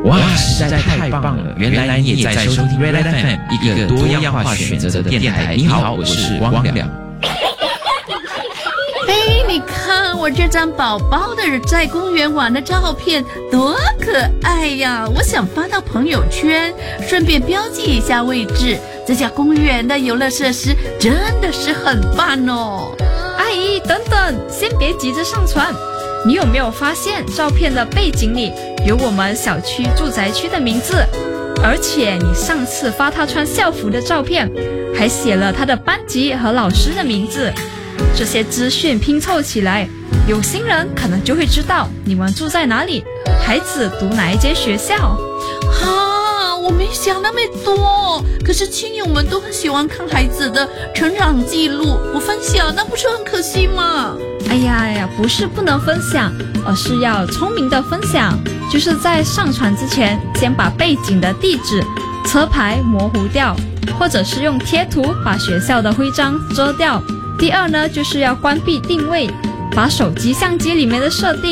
哇，实在太棒了！原来你也在收听 Red FM， 一个多样化选择的电台。你好，我是汪良。 你看我这张宝宝的在公园玩的照片多可爱呀！我想发到朋友圈，顺便标记一下位置。这家公园的游乐设施真的是很棒哦。 阿姨，等等，先别急着上传。你有没有发现照片的背景里有我们小区住宅区的名字？而且你上次发他穿校服的照片，还写了他的班级和老师的名字。这些资讯拼凑起来，有心人可能就会知道你们住在哪里，孩子读哪一间学校。 我没想那么多，可是亲友们都很喜欢看孩子的成长记录，我分享那不是很可惜吗？ 哎呀，不是不能分享，而是要聪明的分享，就是在上传之前先把背景的地址、车牌模糊掉，或者是用贴图把学校的徽章遮掉。第二呢，就是要关闭定位，把手机相机里面的设定